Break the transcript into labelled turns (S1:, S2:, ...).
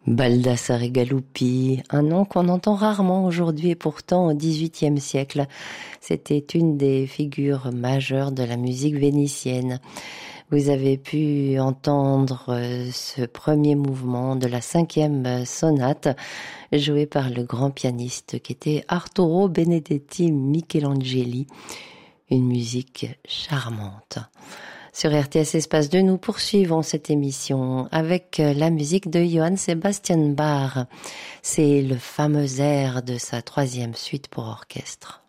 S1: Baldassare Galuppi, un nom qu'on entend rarement aujourd'hui et pourtant au XVIIIe siècle, c'était une des figures majeures de la musique vénitienne. Vous avez pu entendre ce premier mouvement de la 5e sonate joué par le grand pianiste qui était Arturo Benedetti Michelangeli. Une musique charmante. Sur RTS Espace 2, nous poursuivons cette émission avec la musique de Johann Sebastian Bach. C'est le fameux air de sa 3e suite pour orchestre.